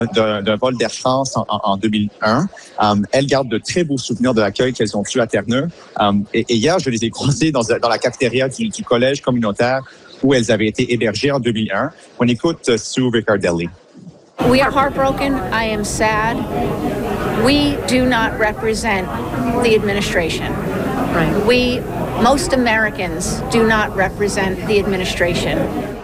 d'un vol d'Air France en 2001. Elles gardent de très beaux souvenirs de l'accueil qu'elles ont eu à Terre-Neuve. Et hier, je les ai croisées dans la cafétéria du collège communautaire où elles avaient été hébergées en 2001. On écoute Sue Riccardelli. We are heartbroken. I am sad. We do not represent the administration. Right. Most Americans do not represent the administration.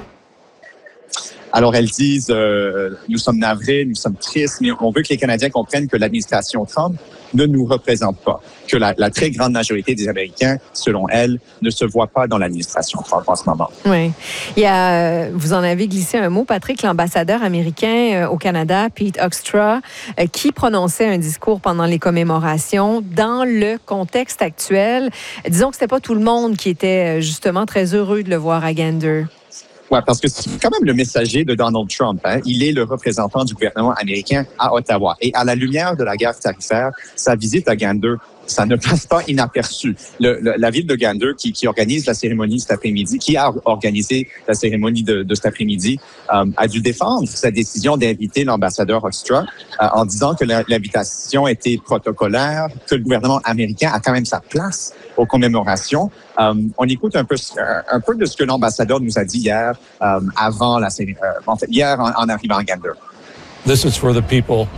Alors, elles disent, nous sommes navrés, nous sommes tristes, mais on veut que les Canadiens comprennent que l'administration Trump ne nous représente pas, que la très grande majorité des Américains, selon elles, ne se voient pas dans l'administration Trump en ce moment. Oui. Vous en avez glissé un mot, Patrick, l'ambassadeur américain au Canada, Pete Hoekstra, qui prononçait un discours pendant les commémorations dans le contexte actuel. Disons que c'était pas tout le monde qui était justement très heureux de le voir à Gander. Oui, parce que c'est quand même le messager de Donald Trump. Hein? Il est le représentant du gouvernement américain à Ottawa. Et à la lumière de la guerre tarifaire, sa visite à Gander, ça ne passe pas inaperçu. La ville de Gander, qui organise la cérémonie cet après-midi, qui a organisé la cérémonie de cet après-midi, a dû défendre sa décision d'inviter l'ambassadeur Hoekstra en disant que l'invitation était protocolaire, que le gouvernement américain a quand même sa place aux commémorations. On écoute un peu de ce que l'ambassadeur nous a dit hier, avant la cérémonie, hier en arrivant à Gander. This is for the people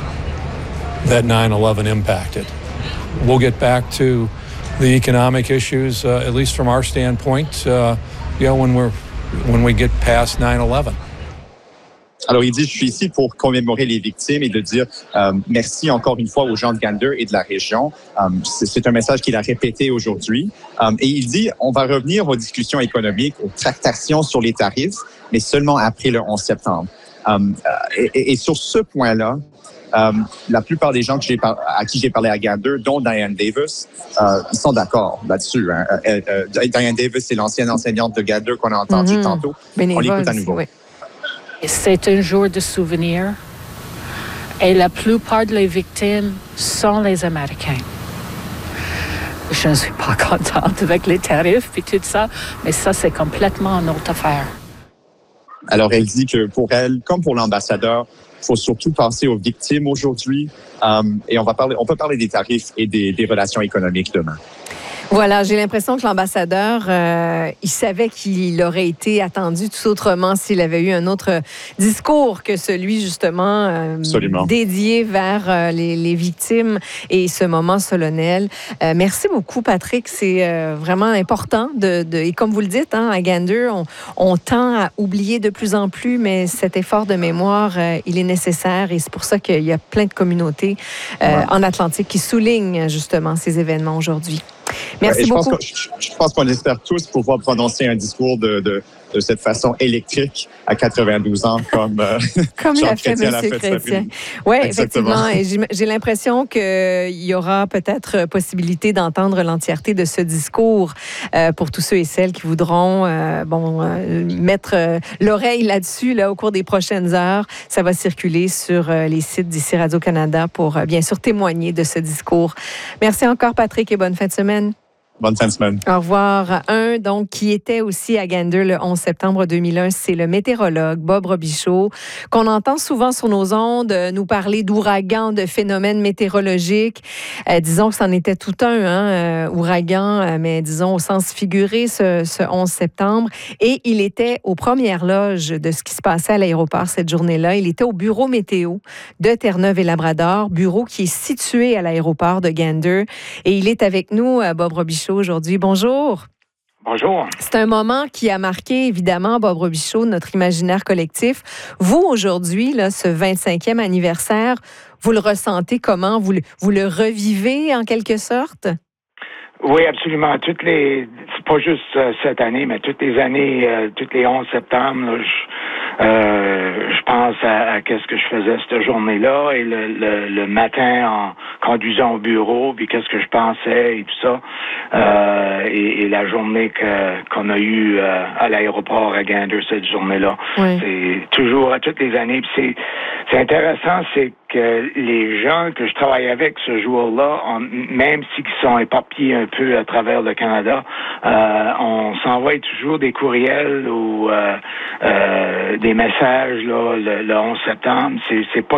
that 9/11 impacted. We'll get back to the economic issues, at least from our standpoint, when we get past 9/11. Alors, il dit, je suis ici pour commémorer les victimes et de dire merci encore une fois aux gens de Gander et de la région. C'est un message qu'il a répété aujourd'hui. Et il dit, on va revenir aux discussions économiques, aux tractations sur les tarifs, mais seulement après le 11 septembre. Et sur ce point-là, la plupart des gens à qui j'ai parlé à Gander, dont Diane Davis, ils sont d'accord là-dessus. Hein. Diane Davis, c'est l'ancienne enseignante de Gander qu'on a entendue tantôt. Bénévole, on l'écoute à nouveau. Oui. C'est un jour de souvenir et la plupart des victimes sont les Américains. Je ne suis pas contente avec les tarifs et tout ça, mais ça, c'est complètement une autre affaire. Alors, elle dit que pour elle, comme pour l'ambassadeur, il faut surtout penser aux victimes aujourd'hui et on peut parler des tarifs et des relations économiques demain. Voilà, j'ai l'impression que l'ambassadeur, il savait qu'il aurait été attendu tout autrement s'il avait eu un autre discours que celui, justement, dédié vers les victimes et ce moment solennel. Merci beaucoup, Patrick. C'est vraiment important. Et comme vous le dites, hein, à Gander, on tend à oublier de plus en plus, mais cet effort de mémoire, il est nécessaire et c'est pour ça qu'il y a plein de communautés en Atlantique qui soulignent justement ces événements aujourd'hui. Merci beaucoup. Je pense qu'on espère tous pouvoir prononcer un discours de cette façon électrique à 92 ans, comme l'a fait M. Chrétien. Oui, effectivement. Et j'ai l'impression qu'il y aura peut-être possibilité d'entendre l'entièreté de ce discours pour tous ceux et celles qui voudront mettre l'oreille là-dessus au cours des prochaines heures. Ça va circuler sur les sites d'ici Radio-Canada pour bien sûr témoigner de ce discours. Merci encore, Patrick, et bonne fin de semaine. Bonne fin de semaine. Au revoir. Donc, qui était aussi à Gander le 11 septembre 2001, c'est le météorologue Bob Robichaud, qu'on entend souvent sur nos ondes nous parler d'ouragans, de phénomènes météorologiques. Disons que c'en était tout un, ouragan, mais disons au sens figuré, ce 11 septembre. Et il était aux premières loges de ce qui se passait à l'aéroport cette journée-là. Il était au bureau météo de Terre-Neuve et Labrador, bureau qui est situé à l'aéroport de Gander. Et il est avec nous, Bob Robichaud, aujourd'hui. Bonjour. Bonjour. C'est un moment qui a marqué, évidemment, Bob Robichaud, notre imaginaire collectif. Vous, aujourd'hui, là, ce 25e anniversaire, vous le ressentez comment? Vous le revivez, en quelque sorte? Oui, absolument. C'est pas juste cette année, mais toutes les années, toutes les 11 septembre, là, je pense à qu'est-ce que je faisais cette journée-là et le matin en conduisant au bureau, puis qu'est-ce que je pensais et tout ça. Et la journée qu'on a eue à l'aéroport à Gander cette journée-là. Oui. C'est toujours à toutes les années. Puis c'est intéressant, c'est que les gens que je travaille avec ce jour-là, même s'ils sont éparpillés un peu à travers le Canada, on s'envoie toujours des courriels ou des messages là, le 11 septembre. C'est pas